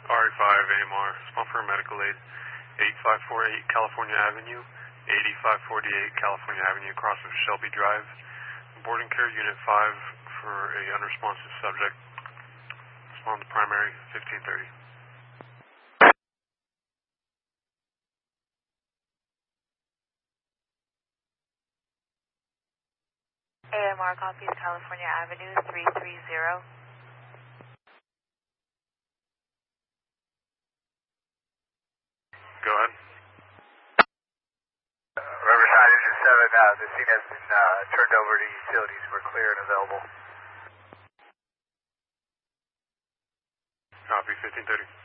RE5 AMR, small for medical aid, 8548 California Avenue, 8548 California Avenue, across of Shelby Drive. Boarding care unit 5 for a unresponsive subject. Respond to primary, 1530. AMR copies California Avenue 330. Go ahead. Riverside Engine 7, the scene has been turned over to utilities. We're clear and available. Copy, 1530.